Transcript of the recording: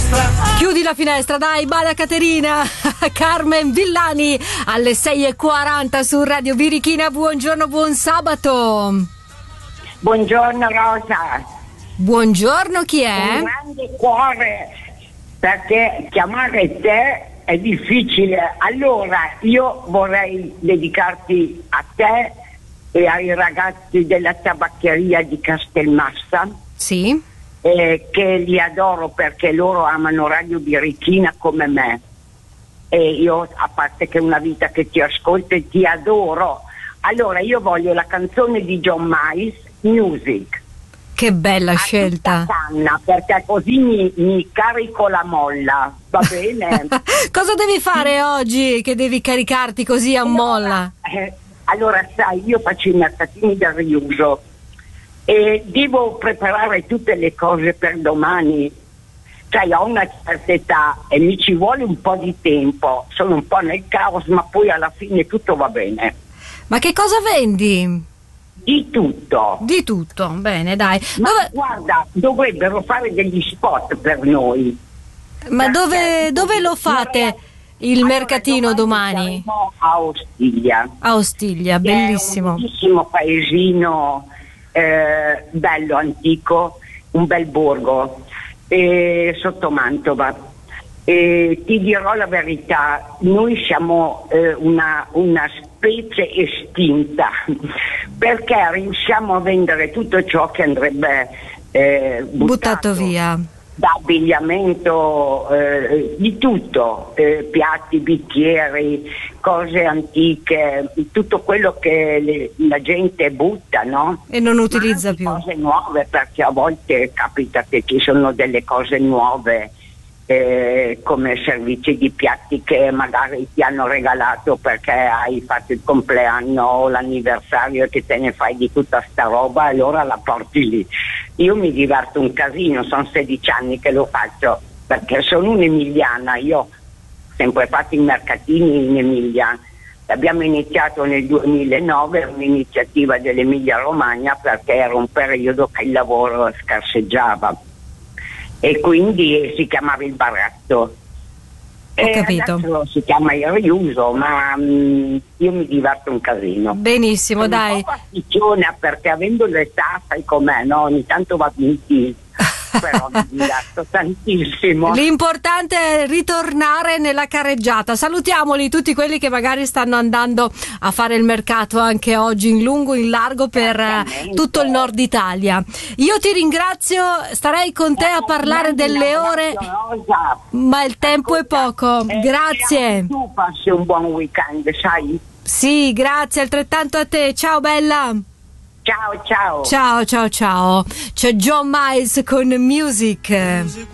Chiudi la finestra, dai, bada Caterina. Carmen Villani alle 6:40 su Radio Birichina. Buongiorno, buon sabato. Buongiorno Rosa. Buongiorno, chi è? Un grande cuore, perché chiamare te è difficile. Allora io vorrei dedicarti a te e ai ragazzi della tabaccheria di Castelmassa. Sì. Che li adoro perché loro amano Radio Birichina come me, e io, a parte che è una vita che ti ascolto e ti adoro. Allora io voglio la canzone di John Miles, Music. Che bella a scelta. Canna, perché così mi carico la molla, va bene? Cosa devi fare oggi che devi caricarti così a molla? Allora sai, io faccio i mercatini del riuso e devo preparare tutte le cose per domani. Cioè ho una certa età e mi ci vuole un po' di tempo, sono un po' nel caos, ma poi alla fine tutto va bene. Ma che cosa vendi? Di tutto. Di tutto, bene, dai. Ma guarda, dovrebbero fare degli spot per noi. Ma dove lo fate il mercatino domani? A Ostiglia. A Ostiglia, bellissimo. È un bellissimo paesino, bello, antico, un bel borgo, sotto Mantova. Ti dirò la verità, noi siamo una specie estinta, perché riusciamo a vendere tutto ciò che andrebbe buttato via. Da abbigliamento, di tutto, piatti, bicchieri, cose antiche, tutto quello che la gente butta, no? E non utilizza più. Cose nuove, perché a volte capita che ci sono delle cose nuove, come servizi di piatti che magari ti hanno regalato perché hai fatto il compleanno o l'anniversario e che te ne fai di tutta sta roba, e allora la porti lì. Io mi diverto un casino, sono 16 anni che lo faccio, perché sono un'emiliana, io ho sempre fatto i mercatini in Emilia. Abbiamo iniziato nel 2009 un'iniziativa dell'Emilia Romagna, perché era un periodo che il lavoro scarseggiava e quindi si chiamava il baratto. Ho capito. Adesso si chiama il riuso, ma io mi diverto un casino. Benissimo, sono dai. Un po' pasticciona, perché avendo l'età, sai com'è, no? Ogni tanto va in però mi diverto tantissimo. L'importante è ritornare nella carreggiata. Salutiamoli tutti quelli che magari stanno andando a fare il mercato anche oggi in lungo, in largo, per tutto il nord Italia. Io ti ringrazio, starei con te a parlare delle ore, ma il tempo è poco. Grazie. Tu passi un buon weekend, sai? Sì, grazie, altrettanto a te. Ciao bella. Ciao, ciao. Ciao, ciao, ciao. C'è John Miles con Music.